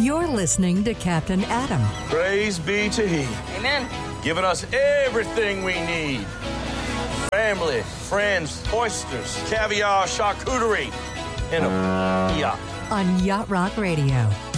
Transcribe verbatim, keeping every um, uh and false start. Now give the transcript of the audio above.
You're listening to Captain Adam. Praise be to He. Amen. Giving us everything we need. Family, friends, oysters, caviar, charcuterie, and a yacht. On Yacht Rock Radio.